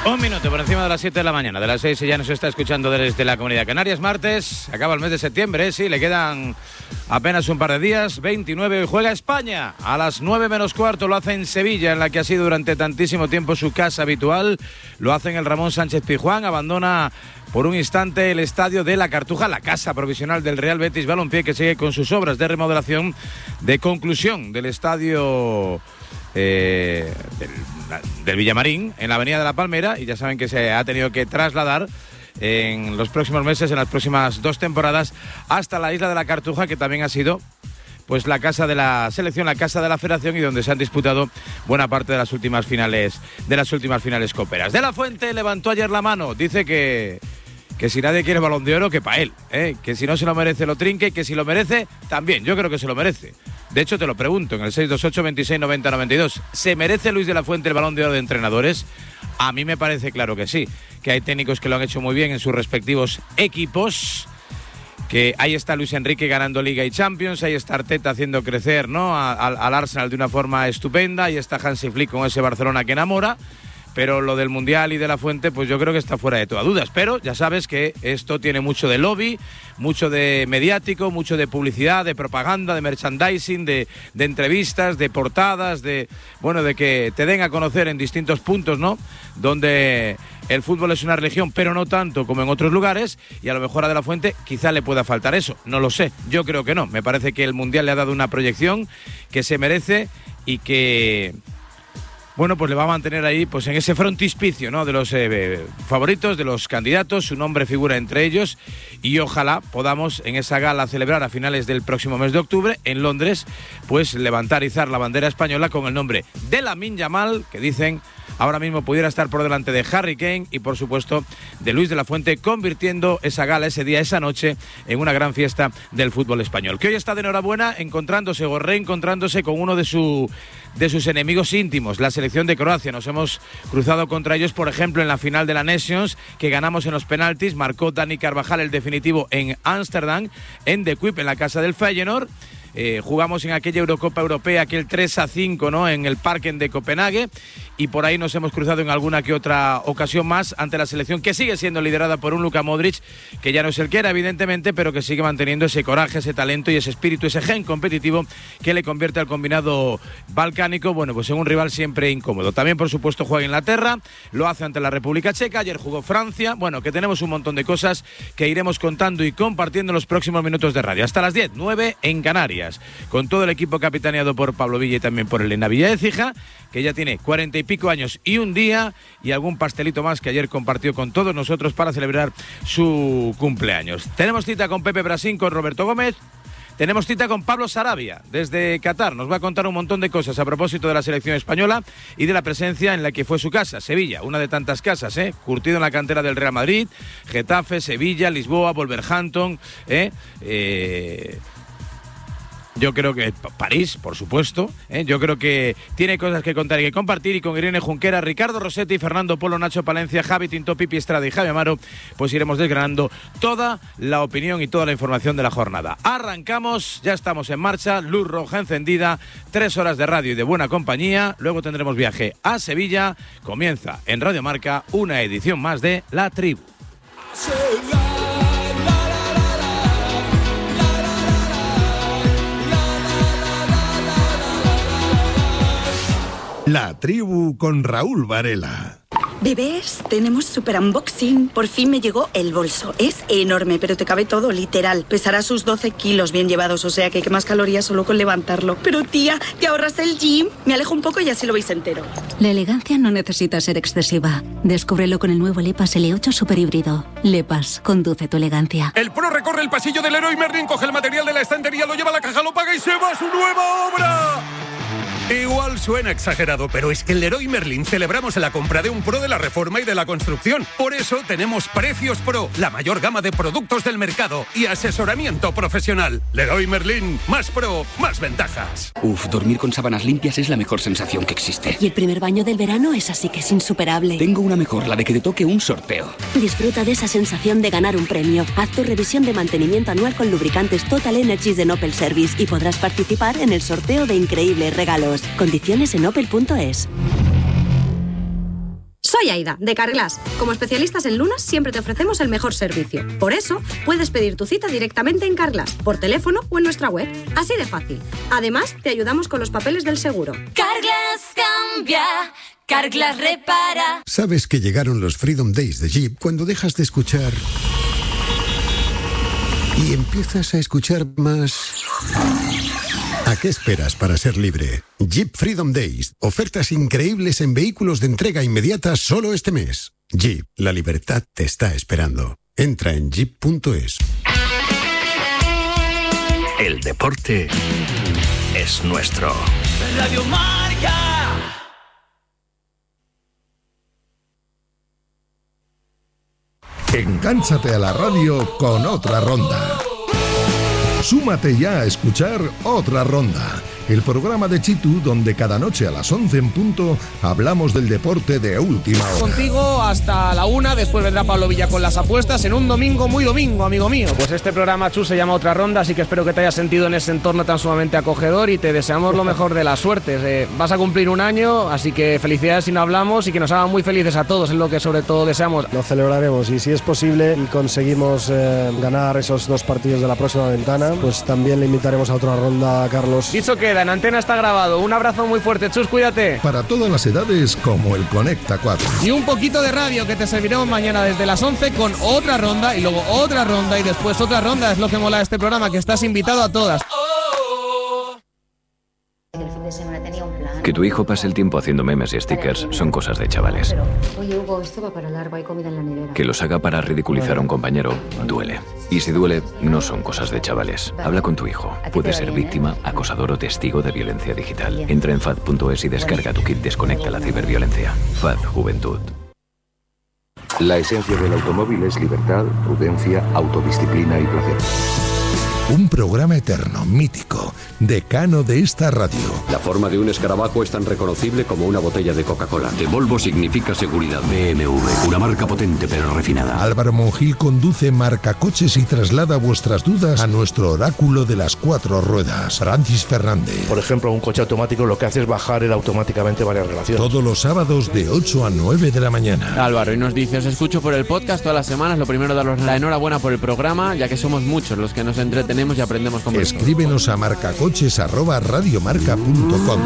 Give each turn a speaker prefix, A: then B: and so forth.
A: Un minuto por encima de las 7 de la mañana, de las 6 y ya nos está escuchando desde la Comunidad Canarias. Martes, acaba el mes de septiembre, sí, le quedan apenas un par de días. 29, hoy juega España a las 9 menos cuarto, lo hace en Sevilla, en la que ha sido durante tantísimo tiempo su casa habitual. Lo hace en el Ramón Sánchez Pizjuán, abandona por un instante el estadio de La Cartuja, la casa provisional del Real Betis Balompié, que sigue con sus obras de remodelación, de conclusión del estadio del Villamarín, en la avenida de la Palmera, y ya saben que se ha tenido que trasladar en los próximos meses, en las próximas 2 temporadas, hasta la isla de La Cartuja, que también ha sido pues la casa de la selección, la casa de la federación, y donde se han disputado buena parte de las últimas finales coperas. De la Fuente levantó ayer la mano, dice que si nadie quiere Balón de Oro, que para él, que si no se lo merece lo trinque, y que si lo merece también. Yo creo que se lo merece. De hecho, te lo pregunto en el 628 26 90 92. ¿Se merece Luis de la Fuente el Balón de Oro de entrenadores? A mí me parece claro que sí, que hay técnicos que lo han hecho muy bien en sus respectivos equipos, que ahí está Luis Enrique ganando Liga y Champions, ahí está Arteta haciendo crecer, ¿no?, al Arsenal de una forma estupenda, ahí está Hansi Flick con ese Barcelona que enamora. Pero lo del Mundial y de la Fuente, pues yo creo que está fuera de toda dudas. Pero ya sabes que esto tiene mucho de lobby, mucho de mediático, mucho de publicidad, de propaganda, de merchandising, de entrevistas, de portadas, de que te den a conocer en distintos puntos, ¿no?, donde el fútbol es una religión, pero no tanto como en otros lugares, y a lo mejor a De la Fuente quizá le pueda faltar eso. No lo sé, yo creo que no. Me parece que el Mundial le ha dado una proyección que se merece y que, bueno, pues le va a mantener ahí, pues en ese frontispicio, ¿no?, de los favoritos, de los candidatos. Su nombre figura entre ellos, y ojalá podamos en esa gala celebrar a finales del próximo mes de octubre en Londres, pues levantar y izar la bandera española con el nombre de Lamine Yamal, que dicen ahora mismo pudiera estar por delante de Harry Kane y, por supuesto, de Luis de la Fuente, convirtiendo esa gala, ese día, esa noche, en una gran fiesta del fútbol español, que hoy está de enhorabuena encontrándose o reencontrándose con uno de sus enemigos íntimos, la selección de Croacia. Nos hemos cruzado contra ellos, por ejemplo, en la final de la Nations, que ganamos en los penaltis. Marcó Dani Carvajal el definitivo en Ámsterdam, en De Kuip, en la casa del Feyenoord. Jugamos en aquella Eurocopa Europea, aquel 3-5, ¿no?, en el Parken de Copenhague, y por ahí nos hemos cruzado en alguna que otra ocasión más ante la selección, que sigue siendo liderada por un Luka Modric, que ya no es el que era, evidentemente, pero que sigue manteniendo ese coraje, ese talento y ese espíritu, ese gen competitivo que le convierte al combinado balcánico, bueno, pues en un rival siempre incómodo. También, por supuesto, juega Inglaterra, lo hace ante la República Checa, ayer jugó Francia. Bueno, que tenemos un montón de cosas que iremos contando y compartiendo en los próximos minutos de radio, hasta las 10, 9 en Canarias, con todo el equipo capitaneado por Pablo Villa y también por Elena Villaécija, que ya tiene 40 y pico años y un día, y algún pastelito más que ayer compartió con todos nosotros para celebrar su cumpleaños. Tenemos cita con Pepe Brasín, con Roberto Gómez. Tenemos cita con Pablo Sarabia desde Qatar. Nos va a contar un montón de cosas a propósito de la selección española y de la presencia en la que fue su casa, Sevilla, una de tantas casas, curtido en la cantera del Real Madrid, Getafe, Sevilla, Lisboa, Wolverhampton, yo creo que París, por supuesto, yo creo que tiene cosas que contar y que compartir, y con Irene Junquera, Ricardo Rossetti, Fernando Polo, Nacho Palencia, Javi Tinto, Pipi Estrada y Javi Amaro, pues iremos desgranando toda la opinión y toda la información de la jornada. Arrancamos, ya estamos en marcha, luz roja encendida, 3 horas de radio y de buena compañía. Luego tendremos viaje a Sevilla. Comienza en Radio Marca una edición más de La Tribu.
B: La Tribu con Raúl Varela.
C: Bebés, tenemos super unboxing. Por fin me llegó el bolso. Es enorme, pero te cabe todo, literal. Pesará sus 12 kilos bien llevados, o sea que quemas calorías solo con levantarlo. Pero tía, ¿te ahorras el gym? Me alejo un poco y así lo veis entero.
D: La elegancia no necesita ser excesiva. Descúbrelo con el nuevo Lepas L8 Super Híbrido. Lepas, conduce tu elegancia.
E: El pro recorre el pasillo del Leroy Merlin, coge el material de la estantería, lo lleva a la caja, lo paga y se va a su nueva obra. Igual suena exagerado, pero es que en Leroy Merlin celebramos la compra de un pro de la reforma y de la construcción. Por eso tenemos Precios Pro, la mayor gama de productos del mercado y asesoramiento profesional. Leroy Merlin, más pro, más ventajas.
F: Dormir con sábanas limpias es la mejor sensación que existe.
D: Y el primer baño del verano es así que es insuperable.
F: Tengo una mejor, la de que te toque un sorteo.
D: Disfruta de esa sensación de ganar un premio. Haz tu revisión de mantenimiento anual con lubricantes Total Energies de Opel Service y podrás participar en el sorteo de increíbles regalos. Condiciones en opel.es.
C: Soy
G: Soy Aida, de Carglass. Como especialistas en lunas, siempre te ofrecemos el mejor servicio. Por eso, puedes pedir tu cita directamente en Carglass, por teléfono o en nuestra web. Así de fácil. Además, te ayudamos con los papeles del seguro.
H: Carglass cambia, Carglass repara.
B: ¿Sabes que llegaron los Freedom Days de Jeep cuando dejas de escuchar y empiezas a escuchar más? ¿A qué esperas para ser libre? Jeep Freedom Days. Ofertas increíbles en vehículos de entrega inmediata solo este mes. Jeep, la libertad te está esperando. Entra en jeep.es.
I: El deporte es nuestro.
H: Radio Marca.
B: Engánchate a la radio con Otra Ronda. Súmate ya a escuchar Otra Ronda, el programa de Chitu donde cada noche a las 11 en punto hablamos del deporte de última hora.
J: Contigo hasta la 1, después vendrá Pablo Villa con las apuestas en un domingo muy domingo, amigo mío. Pues este programa, Chus, se llama Otra Ronda, así que espero que te hayas sentido en ese entorno tan sumamente acogedor y te deseamos lo mejor de las suertes. Vas a cumplir un año, así que felicidades si no hablamos y que nos hagan muy felices a todos, es lo que sobre todo deseamos.
K: Lo celebraremos y si es posible y conseguimos ganar esos 2 partidos de la próxima ventana, pues también le invitaremos a Otra Ronda a Carlos.
J: Dicho queda, en antena está grabado. Un abrazo muy fuerte, Chus, cuídate.
B: Para todas las edades, como el Conecta 4.
J: Y un poquito de radio que te serviremos mañana desde las 11 con Otra Ronda y luego Otra Ronda y después Otra Ronda. Es lo que mola de este programa, que estás invitado a todas.
L: Que tu hijo pase el tiempo haciendo memes y stickers son cosas de chavales.
M: Oye, Hugo, esto va para largo, hay comida en la nevera.
L: Que los haga para ridiculizar a un compañero duele. Y si duele, no son cosas de chavales. Habla con tu hijo. Puede ser víctima, acosador o testigo de violencia digital. Entra en FAD.es y descarga tu kit Desconecta la ciberviolencia. FAD Juventud.
N: La esencia del automóvil es libertad, prudencia, autodisciplina y placer.
B: Un programa eterno, mítico, decano de esta radio.
O: La forma de un escarabajo es tan reconocible como una botella de Coca-Cola.
P: De Volvo significa seguridad. BMW, una marca potente pero refinada.
B: Álvaro Monjil conduce Marcacoches y traslada vuestras dudas a nuestro oráculo de las 4 ruedas, Francis Fernández.
Q: Por ejemplo, un coche automático lo que hace es bajar él automáticamente varias relaciones.
B: Todos los sábados de 8 a 9 de la mañana.
R: Álvaro, y nos dice, os escucho por el podcast todas las semanas. Lo primero, daros la enhorabuena por el programa, ya que somos muchos los que nos entretenemos y aprendemos con vosotros.
B: Escríbenos a marcacoches@radiomarca.com.